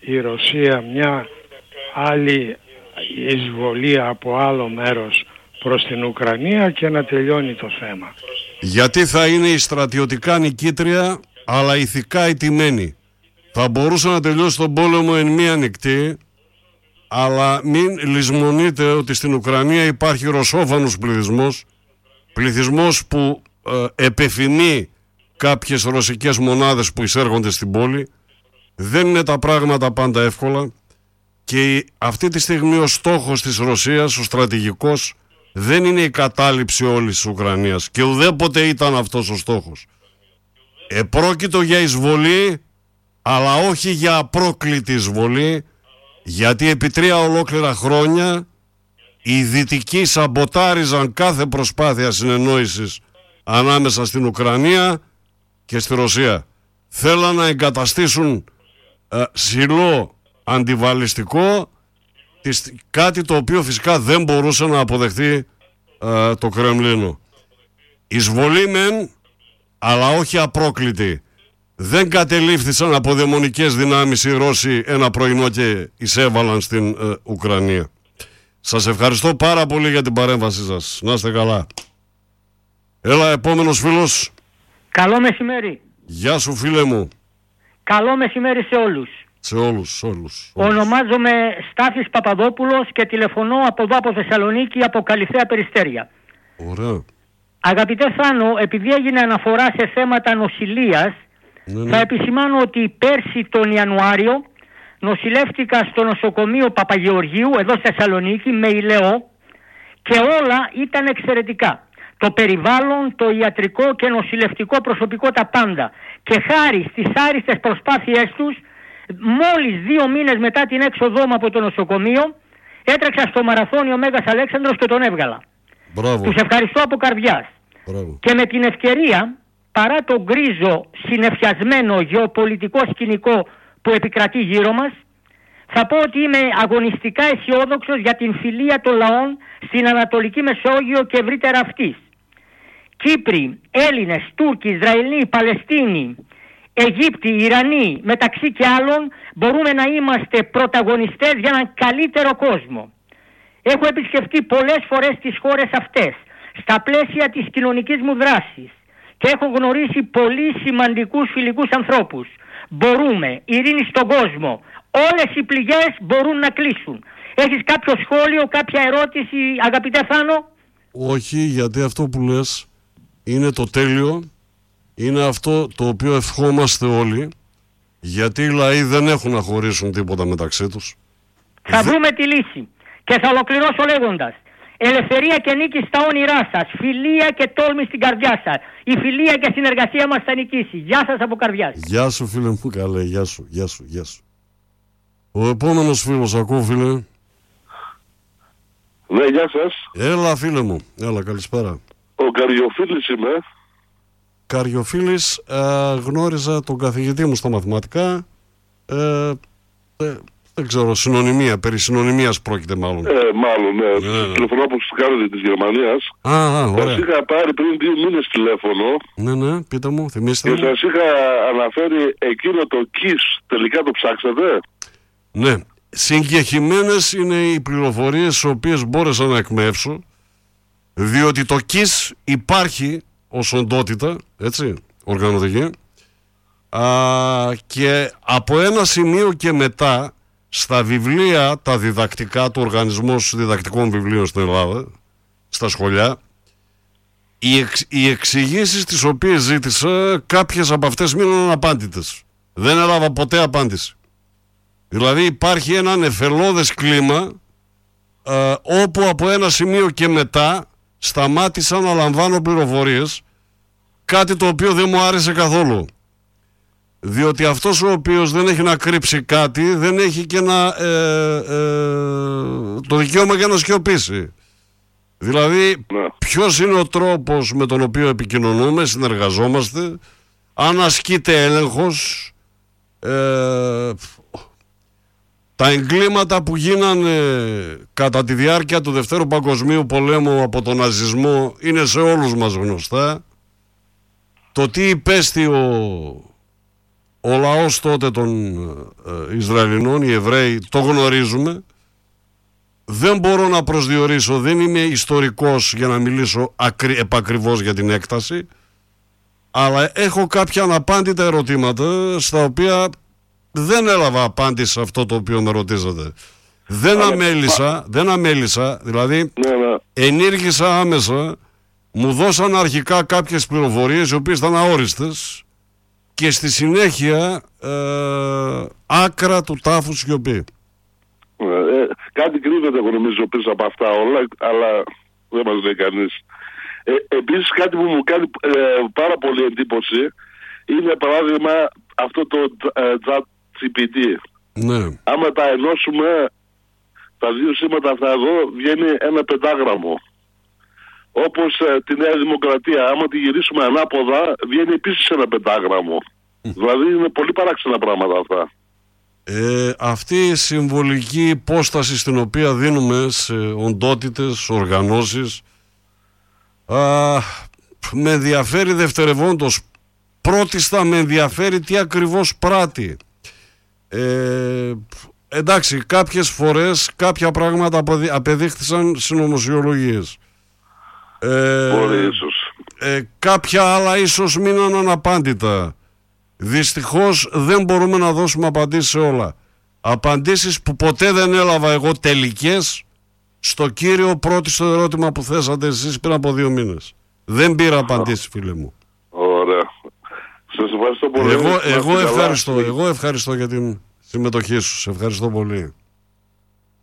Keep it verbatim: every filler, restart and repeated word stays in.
η Ρωσία μια άλλη εισβολή από άλλο μέρος προς την Ουκρανία και να τελειώνει το θέμα. Γιατί θα είναι η στρατιωτικά νικήτρια αλλά ηθικά ηττημένη. Θα μπορούσε να τελειώσει τον πόλεμο εν μία νυχτή, αλλά μην λησμονείτε ότι στην Ουκρανία υπάρχει ρωσόφανος πληθυσμός, πληθυσμός που ε, επεφημεί κάποιες ρωσικές μονάδες που εισέρχονται στην πόλη. Δεν είναι τα πράγματα πάντα εύκολα και αυτή τη στιγμή ο στόχος της Ρωσίας, ο στρατηγικός, δεν είναι η κατάληψη όλης της Ουκρανίας και ουδέποτε ήταν αυτός ο στόχος. Επρόκειτο για εισβολή, αλλά όχι για απρόκλητη εισβολή, γιατί επί τρία ολόκληρα χρόνια οι Δυτικοί σαμποτάριζαν κάθε προσπάθεια συνεννόησης ανάμεσα στην Ουκρανία και στη Ρωσία. Θέλαν να εγκαταστήσουν ε, σιλό αντιβαλιστικό, κάτι το οποίο φυσικά δεν μπορούσε να αποδεχθεί ε, το Κρεμλίνο. Εισβολή μεν, αλλά όχι απρόκλητη. Δεν κατελήφθησαν από δαιμονικές δυνάμεις οι Ρώσοι ένα πρωινό και εισέβαλαν στην ε, Ουκρανία. Σας ευχαριστώ πάρα πολύ για την παρέμβασή σας. Να είστε καλά. Έλα, επόμενος φίλος. Καλό μεσημέρι. Γεια σου, φίλε μου. Καλό μεσημέρι σε όλους. Σε όλους, όλους. Ονομάζομαι Στάθης Παπαδόπουλος και τηλεφωνώ από εδώ από Θεσσαλονίκη, από Καλυθέα Περιστέρια. Ωραία. Αγαπητέ Θάνο, επειδή έγινε αναφορά σε θέματα νοσηλείας, ναι, ναι. θα επισημάνω ότι πέρσι τον Ιανουάριο νοσηλεύτηκα στο νοσοκομείο Παπαγεωργίου εδώ στη Θεσσαλονίκη με ηλαιό και όλα ήταν εξαιρετικά. Το περιβάλλον, το ιατρικό και νοσηλευτικό προσωπικό, τα πάντα. Και χάρη στις άριστες προσπάθειές τους, μόλις δύο μήνες μετά την έξοδό μου από το νοσοκομείο, έτρεξα στο μαραθώνιο Μέγας Αλέξανδρος και τον έβγαλα. Μπράβο. Τους ευχαριστώ από καρδιάς. Μπράβο. Και με την ευκαιρία, παρά το γκρίζο συννεφιασμένο γεωπολιτικό σκηνικό που επικρατεί γύρω μας, θα πω ότι είμαι αγωνιστικά αισιόδοξος για την φιλία των λαών στην Ανατολική Μεσόγειο και ευρύτερα αυτής. Κύπροι, Έλληνες, Τούρκοι, Ισραηλοί, Παλαιστίνοι, Αιγύπτιοι, Ιρανοί, μεταξύ και άλλων, μπορούμε να είμαστε πρωταγωνιστές για έναν καλύτερο κόσμο. Έχω επισκεφτεί πολλές φορές τις χώρες αυτές, στα πλαίσια της κοινωνικής μου δράσης, και έχω γνωρίσει πολύ σημαντικούς φιλικούς ανθρώπους. Μπορούμε, ειρήνη στον κόσμο, όλες οι πληγές μπορούν να κλείσουν. Έχεις κάποιο σχόλιο, κάποια ερώτηση, αγαπητέ Θάνο? Όχι, γιατί αυτό που λες είναι το τέλειο, είναι αυτό το οποίο ευχόμαστε όλοι, γιατί οι λαοί δεν έχουν να χωρίσουν τίποτα μεταξύ τους. Θα Δε... βρούμε τη λύση. Και θα ολοκληρώσω λέγοντας: ελευθερία και νίκη στα όνειρά σας, φιλία και τόλμη στην καρδιά σας. Η φιλία και συνεργασία μας θα νικήσει. Γεια σας από καρδιάς. Γεια σου, φίλε μου, καλέ, γεια σου, γεια σου, γεια σου. Ο επόμενος φίλος, ακούω, φίλε. Ναι, γεια σας. Έλα, φίλε μου, έλα, καλησπέρα. Ο Καριοφίλης είμαι. Καριοφίλης, ε, γνώριζα τον καθηγητή μου στα μαθηματικά. Ε, ε, δεν ξέρω, συνωνυμία, περί συνωνυμίας πρόκειται μάλλον. Ε, μάλλον, ναι. ναι, ναι. Τηλεφωνώ από τους Κάρδη της Γερμανίας. Α, α, ωραία. Σας είχα πάρει πριν δύο μήνες τηλέφωνο. Ναι, ναι, πείτε μου, θυμίστε και μου. Και σας είχα αναφέρει εκείνο το KISS, τελικά το ψάξατε? Ναι. Συγκεκριμένες είναι οι πληροφορίες τις οποίες μπόρεσα να εκμεύσω, διότι το KISS υπάρχει ως οντότητα, έτσι, οργανωτική, α, και από ένα σημείο και μετά στα βιβλία, τα διδακτικά του Οργανισμού Διδακτικών Βιβλίων στην Ελλάδα, στα σχολεία, οι, εξ, οι εξηγήσεις τις οποίες ζήτησα, κάποιες από αυτές μείναν απάντητες. Δεν έλαβα ποτέ απάντηση. Δηλαδή υπάρχει ένα νεφελώδες κλίμα ε, όπου από ένα σημείο και μετά σταμάτησα να λαμβάνω πληροφορίες, κάτι το οποίο δεν μου άρεσε καθόλου. Διότι αυτός ο οποίος δεν έχει να κρύψει κάτι δεν έχει και να, ε, ε, το δικαίωμα για να σιωπήσει. Δηλαδή ναι. Ποιος είναι ο τρόπος με τον οποίο επικοινωνούμε, συνεργαζόμαστε, αν ασκείται έλεγχος, ε, τα εγκλήματα που γίνανε κατά τη διάρκεια του Δευτέρου Παγκοσμίου Πολέμου από τον ναζισμό είναι σε όλους μας γνωστά. Το τι υπέστη ο, ο λαός τότε των ε, Ισραηλινών, οι Εβραίοι, το γνωρίζουμε. Δεν μπορώ να προσδιορίσω, δεν είμαι ιστορικός για να μιλήσω ακρι, επακριβώς για την έκταση, αλλά έχω κάποια αναπάντητα ερωτήματα στα οποία δεν έλαβα απάντηση σε αυτό το οποίο με ρωτήσατε. Δεν αλλά, αμέλησα, α... δεν αμέλησα, δηλαδή ναι, ναι. ενήργησα άμεσα, μου δώσαν αρχικά κάποιες πληροφορίες οι οποίες ήταν αόριστες και στη συνέχεια ε, άκρα του τάφου σιωπή. Ε, κάτι κρύβεται, εγώ νομίζω, πίσω από αυτά όλα, αλλά δεν μας λέει κανείς. Ε, επίσης κάτι που μου κάνει ε, πάρα πολύ εντύπωση είναι, παράδειγμα, αυτό το τζι πι τι. Ναι. Άμα τα ενώσουμε τα δύο σήματα αυτά εδώ, βγαίνει ένα πεντάγραμμο. Όπως ε, τη Νέα Δημοκρατία, άμα τη γυρίσουμε ανάποδα, βγαίνει επίσης ένα πεντάγραμμο. Mm. Δηλαδή είναι πολύ παράξενα πράγματα αυτά. Ε, αυτή η συμβολική υπόσταση στην οποία δίνουμε σε οντότητες, οργανώσεις, α, με ενδιαφέρει δευτερευόντως. Πρώτιστα με ενδιαφέρει τι ακριβώς πράττει. Ε, εντάξει, κάποιες φορές κάποια πράγματα απεδείχθησαν συνωμοσιολογίες. Ε, Μπορεί ίσως. Ε, κάποια άλλα ίσως μείναν αναπάντητα. Δυστυχώς δεν μπορούμε να δώσουμε απαντήσεις σε όλα. Απαντήσεις που ποτέ δεν έλαβα εγώ τελικές στο κύριο πρώτιστο ερώτημα που θέσατε εσείς πριν από δύο μήνες. Δεν πήρα απαντήσεις, φίλε μου. Ωραία. Σας ευχαριστώ πολύ. Εγώ, εγώ, ευχαριστώ, εγώ ευχαριστώ για την συμμετοχή σου. Σε ευχαριστώ πολύ.